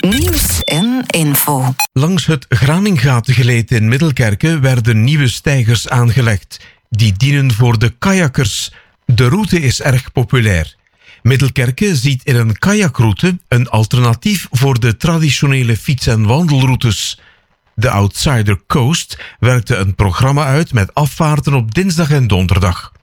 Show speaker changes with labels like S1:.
S1: Nieuws en info.
S2: Langs het Graningatengelet in Middelkerke werden nieuwe steigers aangelegd. Die dienen voor de kajakkers. De route is erg populair. Middelkerke ziet in een kajakroute een alternatief voor de traditionele fiets- en wandelroutes. De Outsider Coast werkte een programma uit met afvaarten op dinsdag en donderdag.